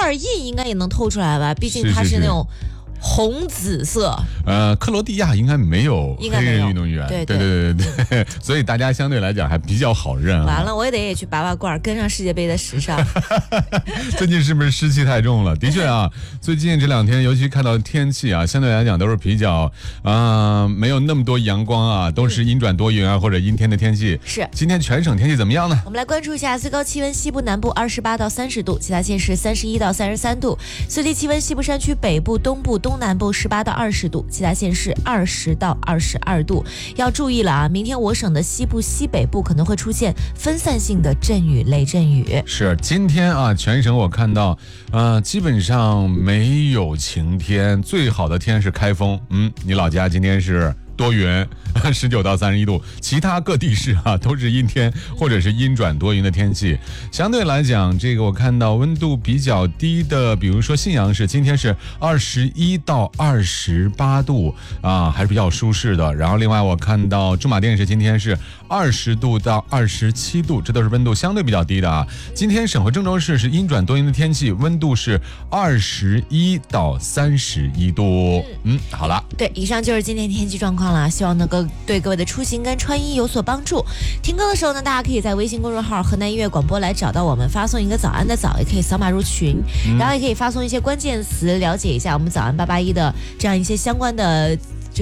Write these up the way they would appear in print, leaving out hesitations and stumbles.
二印应该也能透出来吧？毕竟它是那种红紫色。 克罗地亚应该没有黑人运动员，对，所以大家相对来讲还比较好认。 完了，我也去拔罐，跟上世界杯的时尚。 最近是不是湿气太重了？的确啊，最近这2天，尤其看到天气啊，相对来讲都是比较没有那么多阳光啊，都是阴转多云啊或者阴天的天气。 是， 今天全省天气怎么样呢？ 我们来关注一下最高气温，西部南部28到30度，其他县市31到33度；最低气温，西部山区北部、东部、东南部18到20度，其他县市20到22度。要注意了啊，明天我省的西部、西北部可能会出现分散性的阵雨、雷阵雨。 是，今天啊，全省我看到，基本上没有晴天，最好的天是开封。你老家今天是多云，19到31度，其他各地市啊都是阴天或者是阴转多云的天气。相对来讲，这个我看到温度比较低的，比如说信阳市，今天是21到28度啊，还是比较舒适的。然后另外我看到驻马店市今天是20度到27度，这都是温度相对比较低的啊。今天省会郑州市是阴转多云的天气，温度是21到31度。好了， 对，以上就是今天天气状况了，希望能够对各位的出行跟穿衣有所帮助。听歌的时候呢，大家可以在微信公众号河南音乐广播来找到我们，发送一个早安的早，也可以扫码入群，然后也可以发送一些关键词，了解一下我们早安881的这样一些相关的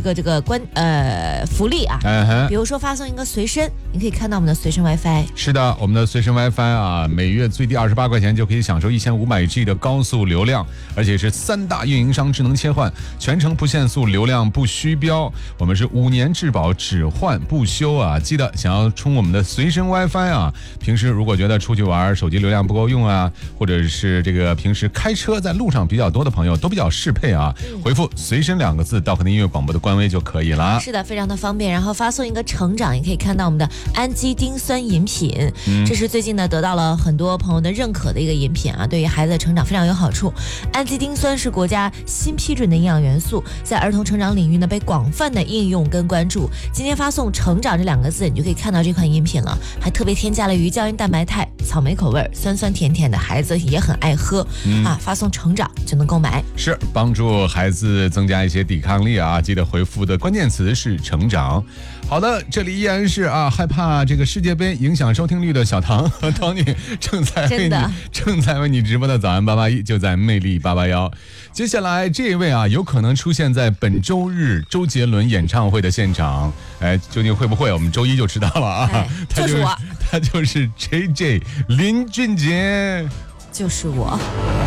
福利啊，比如说发送一个随身，你可以看到我们的随身 WiFi。 是的，我们的随身 WiFi 啊，每月最低28块钱就可以享受1500G 的高速流量，而且是3大运营商智能切换，全程不限速，流量不虚标。我们是5年质保，只换不修啊！记得想要充我们的随身 WiFi 啊，平时如果觉得出去玩手机流量不够用啊，或者是这个平时开车在路上比较多的朋友都比较适配啊，回复随身2个字到河南音乐广播的官微就可以了。 是的，非常的方便。然后发送一个成长，也可以看到我们的氨基丁酸饮品，这是最近呢得到了很多朋友的认可的一个饮品啊，对于孩子的成长非常有好处。氨基丁酸是国家新批准的营养元素，在儿童成长领域呢被广泛的应用跟关注。今天发送成长这2个字，你就可以看到这款饮品了，还特别添加了鱼胶原蛋白肽，草莓口味，酸酸甜甜的，孩子也很爱喝发送成长就能购买。 是帮助孩子增加一些抵抗力啊，记得回复的关键词是成长。好的，这里依然是害怕这个世界杯影响收听率的小唐和唐女正在为你直播的早安881，就在魅力881。接下来这一位有可能出现在本周日周杰伦演唱会的现场，究竟会不会？我们周一就知道了啊。 就是我， 他就是 JJ 林俊杰， 就是我。